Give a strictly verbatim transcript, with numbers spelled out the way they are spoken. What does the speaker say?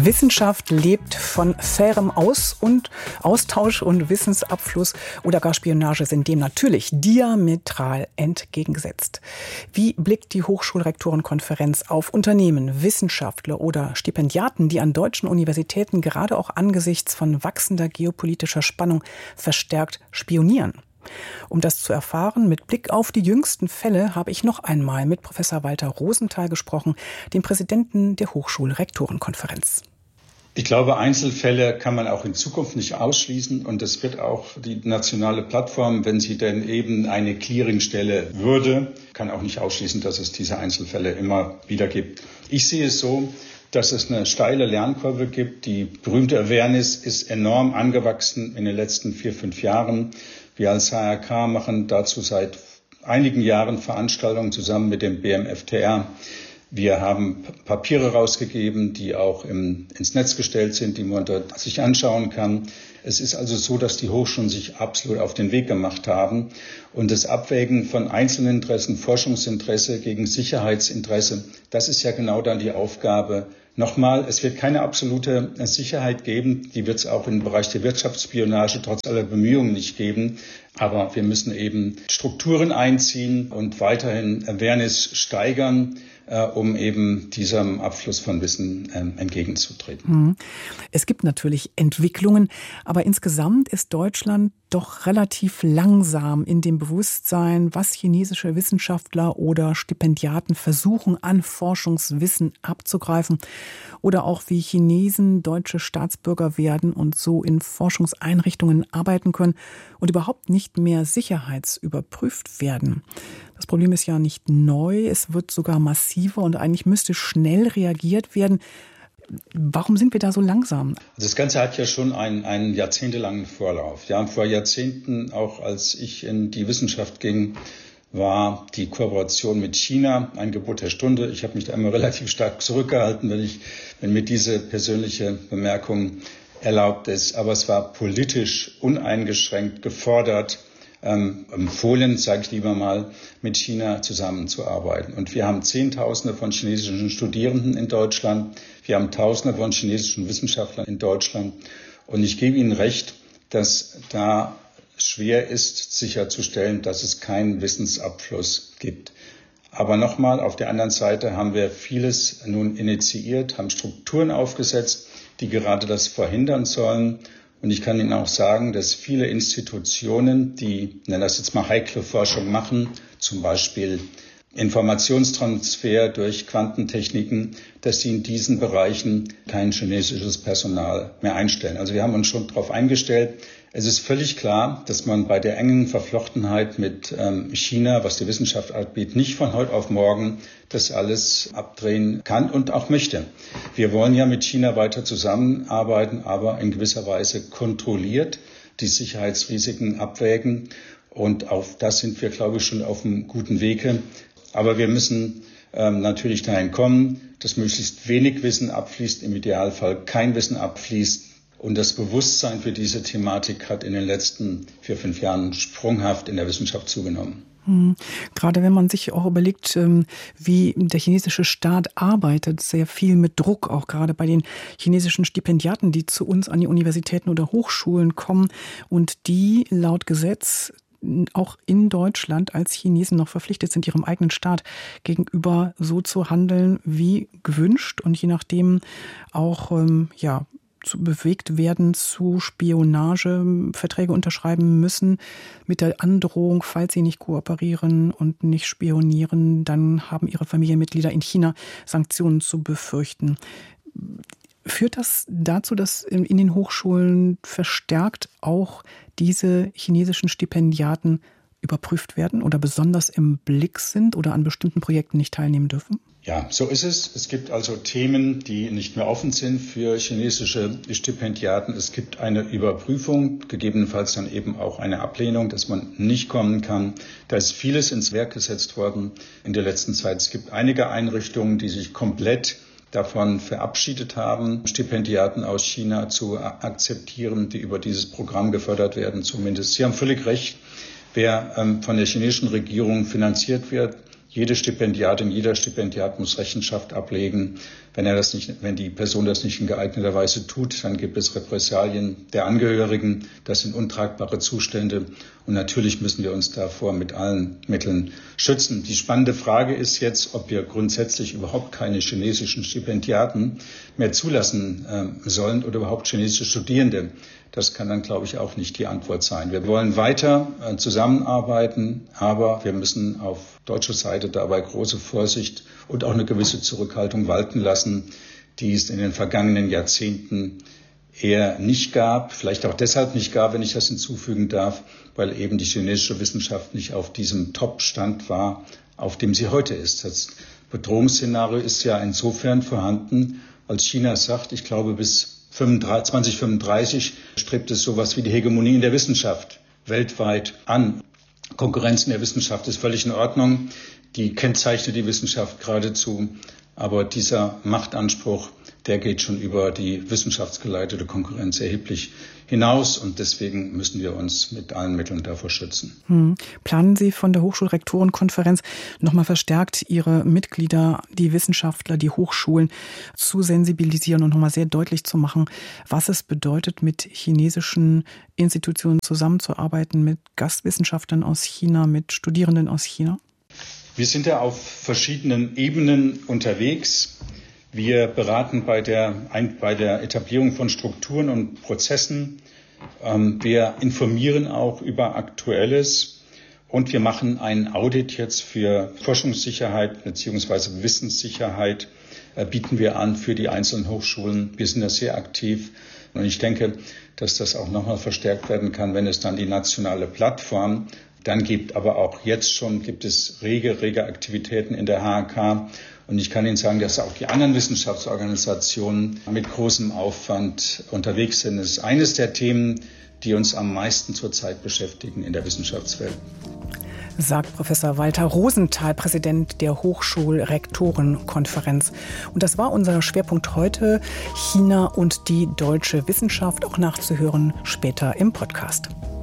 Wissenschaft lebt von fairem Aus- und Austausch und Wissensabfluss oder gar Spionage sind dem natürlich diametral entgegengesetzt. Wie blickt die Hochschulrektorenkonferenz auf Unternehmen, Wissenschaftler oder Stipendiaten, die an deutschen Universitäten gerade auch angesichts von wachsender geopolitischer Spannung verstärkt spionieren? Um das zu erfahren, mit Blick auf die jüngsten Fälle, habe ich noch einmal mit Professor Walter Rosenthal gesprochen, dem Präsidenten der Hochschulrektorenkonferenz. Ich glaube, Einzelfälle kann man auch in Zukunft nicht ausschließen und es wird auch die nationale Plattform, wenn sie denn eben eine Clearingstelle würde, kann auch nicht ausschließen, dass es diese Einzelfälle immer wieder gibt. Ich sehe es so, dass es eine steile Lernkurve gibt. Die berühmte Awareness ist enorm angewachsen in den letzten vier, fünf Jahren. Wir als H R K machen dazu seit einigen Jahren Veranstaltungen zusammen mit dem B M F T R. Wir haben Papiere rausgegeben, die auch im, ins Netz gestellt sind, die man dort sich anschauen kann. Es ist also so, dass die Hochschulen sich absolut auf den Weg gemacht haben. Und das Abwägen von Einzelinteressen, Forschungsinteresse gegen Sicherheitsinteresse, das ist ja genau dann die Aufgabe. Nochmal, es wird keine absolute Sicherheit geben. Die wird es auch im Bereich der Wirtschaftsspionage trotz aller Bemühungen nicht geben. Aber wir müssen eben Strukturen einziehen und weiterhin Awareness steigern, äh, um eben diesem Abfluss von Wissen äh, entgegenzutreten. Es gibt natürlich Entwicklungen, aber insgesamt ist Deutschland doch relativ langsam in dem Bewusstsein, was chinesische Wissenschaftler oder Stipendiaten versuchen, an Forschungswissen abzugreifen. Oder auch wie Chinesen deutsche Staatsbürger werden und so in Forschungseinrichtungen arbeiten können und überhaupt nicht mehr sicherheitsüberprüft werden. Das Problem ist ja nicht neu, es wird sogar massiver und eigentlich müsste schnell reagiert werden. Warum sind wir da so langsam? Das Ganze hat ja schon einen, einen jahrzehntelangen Vorlauf. Ja, vor Jahrzehnten, auch als ich in die Wissenschaft ging, war die Kooperation mit China ein Gebot der Stunde. Ich habe mich da immer relativ stark zurückgehalten, wenn, ich, wenn mir diese persönliche Bemerkung erlaubt ist. Aber es war politisch uneingeschränkt gefordert, ähm, empfohlen, sage ich lieber mal, mit China zusammenzuarbeiten. Und wir haben Zehntausende von chinesischen Studierenden in Deutschland. Wir haben Tausende von chinesischen Wissenschaftlern in Deutschland. Und ich gebe Ihnen recht, dass da schwer ist, sicherzustellen, dass es keinen Wissensabfluss gibt. Aber nochmal, auf der anderen Seite haben wir vieles nun initiiert, haben Strukturen aufgesetzt, die gerade das verhindern sollen. Und ich kann Ihnen auch sagen, dass viele Institutionen, die, nennen das jetzt mal heikle Forschung machen, zum Beispiel Informationstransfer durch Quantentechniken, dass sie in diesen Bereichen kein chinesisches Personal mehr einstellen. Also wir haben uns schon darauf eingestellt. Es ist völlig klar, dass man bei der engen Verflochtenheit mit ähm, China, was die Wissenschaft anbietet, nicht von heute auf morgen das alles abdrehen kann und auch möchte. Wir wollen ja mit China weiter zusammenarbeiten, aber in gewisser Weise kontrolliert die Sicherheitsrisiken abwägen. Und auf das sind wir, glaube ich, schon auf einem guten Wege. Aber wir müssen ähm, natürlich dahin kommen, dass möglichst wenig Wissen abfließt, im Idealfall kein Wissen abfließt. Und das Bewusstsein für diese Thematik hat in den letzten vier, fünf Jahren sprunghaft in der Wissenschaft zugenommen. Hm. Gerade wenn man sich auch überlegt, wie der chinesische Staat arbeitet, sehr viel mit Druck, auch gerade bei den chinesischen Stipendiaten, die zu uns an die Universitäten oder Hochschulen kommen und die laut Gesetz auch in Deutschland als Chinesen noch verpflichtet sind, ihrem eigenen Staat gegenüber so zu handeln wie gewünscht und je nachdem auch ähm, ja zu bewegt werden, zu Spionageverträge unterschreiben müssen mit der Androhung, falls sie nicht kooperieren und nicht spionieren, dann haben ihre Familienmitglieder in China Sanktionen zu befürchten. Führt das dazu, dass in den Hochschulen verstärkt auch diese chinesischen Stipendiaten überprüft werden oder besonders im Blick sind oder an bestimmten Projekten nicht teilnehmen dürfen? Ja, so ist es. Es gibt also Themen, die nicht mehr offen sind für chinesische Stipendiaten. Es gibt eine Überprüfung, gegebenenfalls dann eben auch eine Ablehnung, dass man nicht kommen kann. Da ist vieles ins Werk gesetzt worden in der letzten Zeit. Es gibt einige Einrichtungen, die sich komplett davon verabschiedet haben, Stipendiaten aus China zu akzeptieren, die über dieses Programm gefördert werden zumindest. Sie haben völlig recht, wer ähm, von der chinesischen Regierung finanziert wird, jede Stipendiatin, jeder Stipendiat muss Rechenschaft ablegen, Wenn er das nicht, wenn die Person das nicht in geeigneter Weise tut, dann gibt es Repressalien der Angehörigen. Das sind untragbare Zustände. Und natürlich müssen wir uns davor mit allen Mitteln schützen. Die spannende Frage ist jetzt, ob wir grundsätzlich überhaupt keine chinesischen Stipendiaten mehr zulassen äh, sollen oder überhaupt chinesische Studierende. Das kann dann, glaube ich, auch nicht die Antwort sein. Wir wollen weiter äh, zusammenarbeiten, aber wir müssen auf deutscher Seite dabei große Vorsicht und auch eine gewisse Zurückhaltung walten lassen, die es in den vergangenen Jahrzehnten eher nicht gab, vielleicht auch deshalb nicht gab, wenn ich das hinzufügen darf, weil eben die chinesische Wissenschaft nicht auf diesem Top-Stand war, auf dem sie heute ist. Das Bedrohungsszenario ist ja insofern vorhanden, als China sagt, ich glaube bis zwanzig fünfunddreißig strebt es sowas wie die Hegemonie in der Wissenschaft weltweit an. Konkurrenz in der Wissenschaft ist völlig in Ordnung, die kennzeichnet die Wissenschaft geradezu, aber dieser Machtanspruch, der geht schon über die wissenschaftsgeleitete Konkurrenz erheblich hinaus und deswegen müssen wir uns mit allen Mitteln davor schützen. Hm. Planen Sie von der Hochschulrektorenkonferenz nochmal verstärkt Ihre Mitglieder, die Wissenschaftler, die Hochschulen zu sensibilisieren und nochmal sehr deutlich zu machen, was es bedeutet, mit chinesischen Institutionen zusammenzuarbeiten, mit Gastwissenschaftlern aus China, mit Studierenden aus China? Wir sind ja auf verschiedenen Ebenen unterwegs. Wir beraten bei der, bei der Etablierung von Strukturen und Prozessen. Wir informieren auch über Aktuelles und wir machen ein Audit jetzt für Forschungssicherheit bzw. Wissenssicherheit, bieten wir an für die einzelnen Hochschulen. Wir sind da sehr aktiv und ich denke, dass das auch nochmal verstärkt werden kann, wenn es dann die nationale Plattform dann gibt. Aber auch jetzt schon gibt es rege, rege Aktivitäten in der H A K. Und ich kann Ihnen sagen, dass auch die anderen Wissenschaftsorganisationen mit großem Aufwand unterwegs sind. Das ist eines der Themen, die uns am meisten zurzeit beschäftigen in der Wissenschaftswelt. Sagt Professor Walter Rosenthal, Präsident der Hochschulrektorenkonferenz. Und das war unser Schwerpunkt heute, China und die deutsche Wissenschaft, auch nachzuhören später im Podcast.